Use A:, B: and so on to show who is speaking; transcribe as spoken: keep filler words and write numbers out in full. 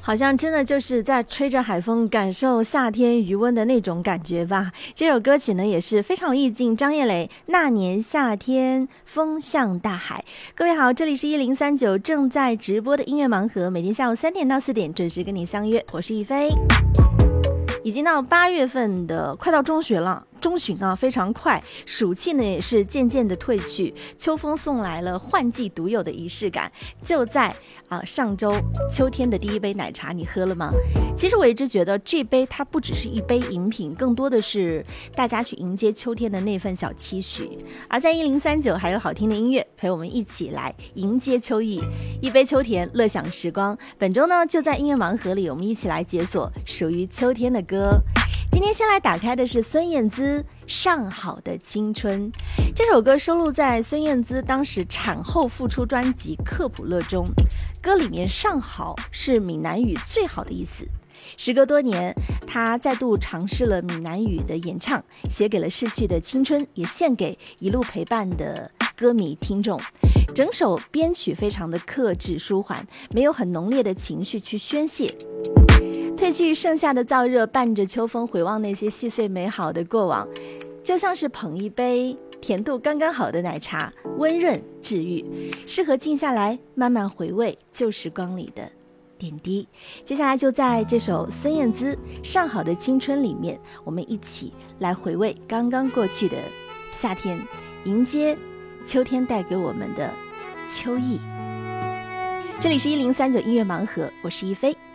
A: 好像真的就是在吹着海风，感受夏天余温的那种感觉吧。这首歌曲呢也是非常有意境，张叶磊《那年夏天风向大海》。各位好，这里是一零三九正在直播的音乐盲盒，每天下午三点到四点准时跟你相约，我是一飞。已经到八月份的快到中旬了，中旬啊非常快，暑气呢也是渐渐的退去，秋风送来了换季独有的仪式感。就在啊上周，秋天的第一杯奶茶你喝了吗？其实我一直觉得这杯它不只是一杯饮品，更多的是大家去迎接秋天的那份小期许。而在一零三九还有好听的音乐陪我们一起来迎接秋意，一杯秋甜，乐享时光。本周呢就在音乐盲盒里，我们一起来解锁属于秋天的歌。今天先来打开的是孙燕姿《上好的青春》，这首歌收录在孙燕姿当时产后复出专辑《克卜勒》中，歌里面上好是闽南语最好的意思。时隔多年，她再度尝试了闽南语的演唱，写给了逝去的青春，也献给一路陪伴的歌迷听众。整首编曲非常的克制舒缓，没有很浓烈的情绪去宣泄。褪去盛夏的燥热，伴着秋风回望那些细碎美好的过往，就像是捧一杯甜度刚刚好的奶茶，温润治愈，适合静下来慢慢回味旧时光里的点滴。接下来就在这首孙燕姿《上好的青春》里面，我们一起来回味刚刚过去的夏天，迎接秋天带给我们的秋意。这里是一零三九音乐盲盒，我是一飞。